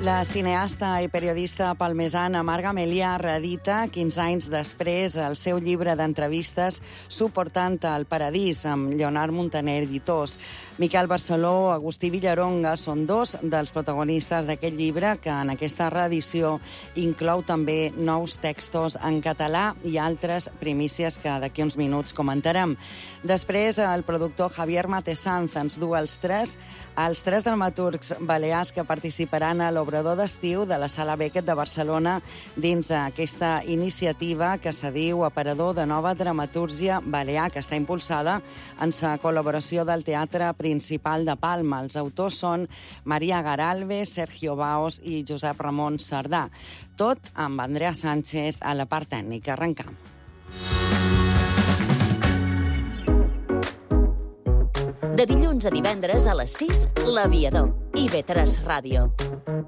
La cineasta i periodista palmesana Marga Melià reedita 15 anys després el seu llibre d'entrevistes Suportant el paradís, amb Lleonard Montaner editors. Miquel Barceló, Agustí Villaronga són dos dels protagonistes d'aquest llibre, que en aquesta reedició inclou també nous textos en català i altres primícies que d'aquí uns minuts comentarem. Després, el productor Javier Matesanz ens du els tres dramaturgs balears que participaran a l'obrador d'estiu de la Sala Beckett de Barcelona dins aquesta iniciativa que se diu Aparador de Nova Dramatúrgia Balear, que està impulsada en la col·laboració del Teatre Principal de Palma. Els autors són Maria Garalve, Sergio Baos i Josep Ramon Sardà. Tot amb Andrea Sánchez a la part tècnica. Arrencam. De dilluns a divendres a les 6, L'Aviador, IB3 Ràdio.